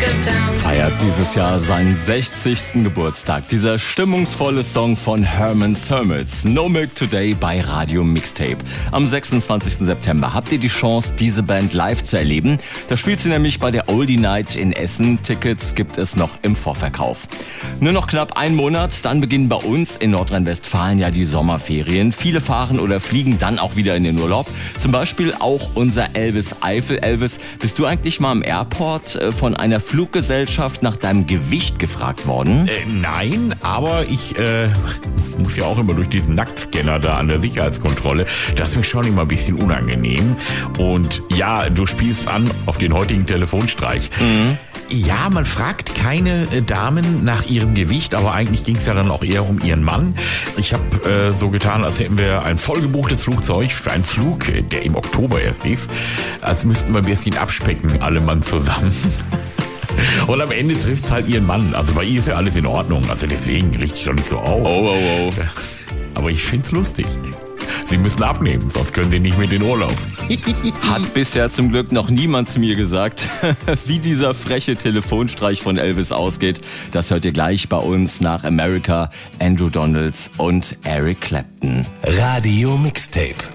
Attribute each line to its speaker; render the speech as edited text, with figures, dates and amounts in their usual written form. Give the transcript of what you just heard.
Speaker 1: Feiert dieses Jahr seinen 60. Geburtstag. Dieser stimmungsvolle Song von Herman's Hermits. No Milk Today bei Radio Mixtape. Am 26. September habt ihr die Chance, diese Band live zu erleben. Da spielt sie nämlich bei der Oldie Night in Essen. Tickets gibt es noch im Vorverkauf. Nur noch knapp einen Monat, dann beginnen bei uns in Nordrhein-Westfalen ja die Sommerferien. Viele fahren oder fliegen dann auch wieder in den Urlaub. Zum Beispiel auch unser Elvis Eifel. Elvis, bist du eigentlich mal am Airport von einer Fluggesellschaft nach deinem Gewicht gefragt worden?
Speaker 2: Nein, aber ich muss ja auch immer durch diesen Nacktscanner da an der Sicherheitskontrolle. Das ist mir schon immer ein bisschen unangenehm. Und ja, du spielst an auf den heutigen Telefonstreich. Ja, man fragt keine Damen nach ihrem Gewicht, aber eigentlich ging es ja dann auch eher um ihren Mann. Ich habe so getan, als hätten wir ein vollgebuchtes Flugzeug für einen Flug, der im Oktober erst ist. Als müssten wir ein bisschen abspecken, alle Mann zusammen. Und am Ende trifft es halt ihren Mann. Also bei ihr ist ja alles in Ordnung. Also deswegen richte ich doch nicht so auf.
Speaker 1: Oh.
Speaker 2: Aber ich find's lustig. Sie müssen abnehmen, sonst können Sie nicht mit in den Urlaub.
Speaker 1: Hat bisher zum Glück noch niemand zu mir gesagt, wie dieser freche Telefonstreich von Elvis ausgeht. Das hört ihr gleich bei uns nach America, Andrew Donalds und Eric Clapton.
Speaker 3: Radio Mixtape.